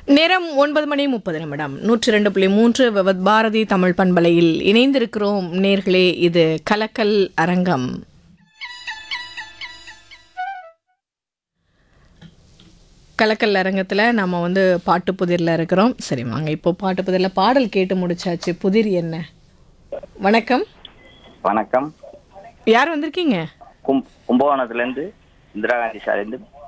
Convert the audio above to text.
நேரம் 9:30 102.3 விவத் பாரதி தமிழ் பண்பலையில் இணைந்திருக்கிறோம் நேர்களே. இது கலக்கல் அரங்கம். கலக்கல் அரங்கத்தில் நம்ம பாட்டு புதிரில் இருக்கிறோம். சரி வாங்க, இப்போ பாட்டு புதிரில் பாடல் கேட்டு முடிச்சாச்சு. புதிர் என்ன? வணக்கம். வணக்கம். யார் வந்திருக்கீங்க? கும்பகோணத்துலேருந்து இந்திரா காந்தி சாலைந்து